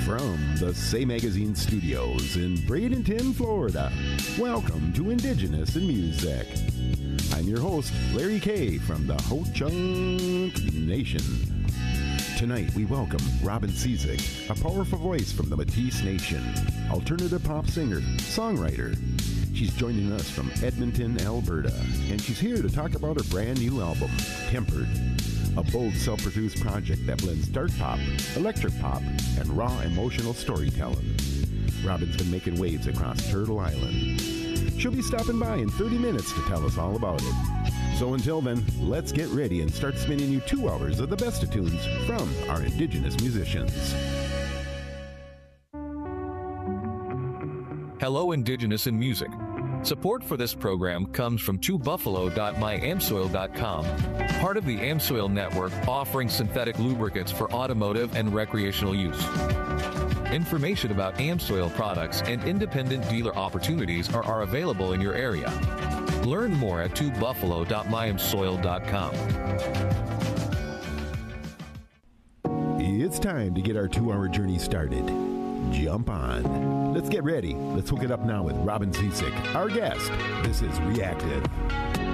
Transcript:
From the Say Magazine studios in Bradenton, Florida, welcome to Indigenous in Music. I'm your host, Larry Kay from the Ho-Chunk Nation. Tonight we welcome Robin Cizik, a powerful voice from the Métis Nation, alternative pop singer, songwriter. She's joining us from Edmonton, Alberta, and she's here to talk about her brand new album, Tempered, a bold self-produced project that blends dark pop, electric pop, and raw emotional storytelling. Robin's been making waves across Turtle Island. She'll be stopping by in 30 minutes to tell us all about it. So until then, let's get ready and start spinning you 2 hours of the best of tunes from our Indigenous musicians. Hello, Indigenous in Music. Support for this program comes from 2buffalo.myamsoil.com, part of the Amsoil Network offering synthetic lubricants for automotive and recreational use. Information about Amsoil products and independent dealer opportunities are available in your area. Learn more at 2buffalo.myamsoil.com. It's time to get our 2-hour journey started. Jump on. Let's get ready. Let's hook it up now with Robin Cizik, our guest. This is Reactive.